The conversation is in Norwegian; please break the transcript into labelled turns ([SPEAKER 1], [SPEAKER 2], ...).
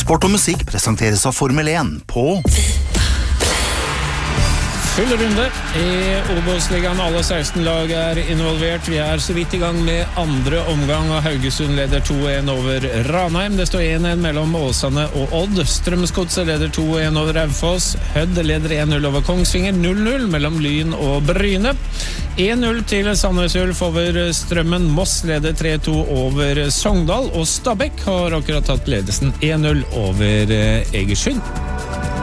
[SPEAKER 1] Sport og musikk presenteres av Formel 1 på
[SPEAKER 2] Full runde i Obos-ligaen. Alle 16 lag involvert. Vi så vidt i gang med andre omgang, og Haugesund leder 2-1 over Ranheim. Det står 1-1 mellom Åsane og Odd. Strømsgodset leder 2-1 over Raufoss. Hødd leder 1-0 over Kongsvinger. 0-0 mellom Lyn og Bryne. 1-0 til Sandnes Ulf over Strømmen. Moss leder 3-2 over Sogndal, og Stabæk har akkurat tatt ledelsen 1-0 over Egersund.